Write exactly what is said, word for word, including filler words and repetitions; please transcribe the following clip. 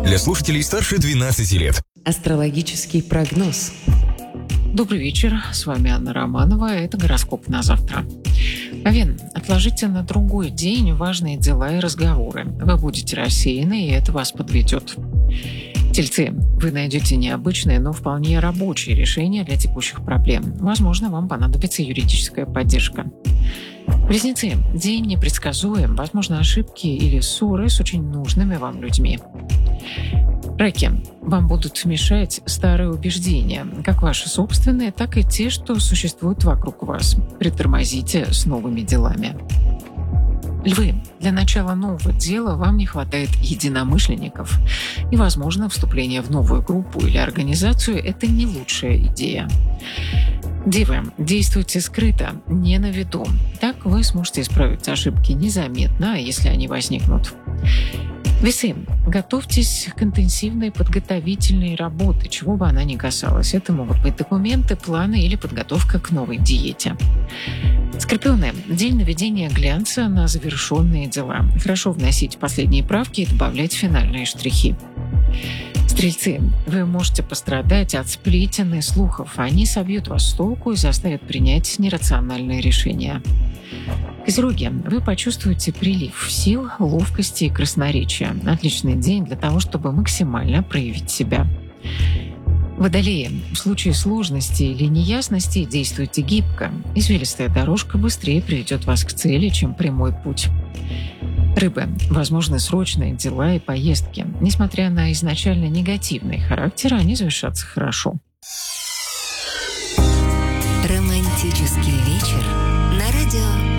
Для слушателей старше двенадцати лет. Астрологический прогноз. Добрый вечер, с вами Анна Романова, это гороскоп на завтра. Овен, отложите на другой день важные дела и разговоры. Вы будете рассеяны, и это вас подведет. Тельцы, вы найдете необычное, но вполне рабочее решение для текущих проблем. Возможно, вам понадобится юридическая поддержка. Близнецы, день непредсказуем, возможно, ошибки или ссоры с очень нужными вам людьми. Раки, вам будут мешать старые убеждения, как ваши собственные, так и те, что существуют вокруг вас. Притормозите с новыми делами. Львы, для начала нового дела вам не хватает единомышленников. И, возможно, вступление в новую группу или организацию – это не лучшая идея. Девы, действуйте скрыто, не на виду. Так вы сможете исправить ошибки незаметно, если они возникнут. Весы, готовьтесь к интенсивной подготовительной работе, чего бы она ни касалась. Это могут быть документы, планы или подготовка к новой диете. Скорпионы, день наведения глянца на завершенные дела. Хорошо вносить последние правки и добавлять финальные штрихи. Стрельцы, вы можете пострадать от сплетен и слухов. Они собьют вас с толку и заставят принять нерациональные решения. Козероги, вы почувствуете прилив сил, ловкости и красноречия. Отличный день для того, чтобы максимально проявить себя. Водолеи, в случае сложности или неясности действуйте гибко. Извилистая дорожка быстрее приведет вас к цели, чем прямой путь. Рыбы, возможны срочные дела и поездки. Несмотря на изначально негативный характер, они завершатся хорошо. Романтический вечер на радио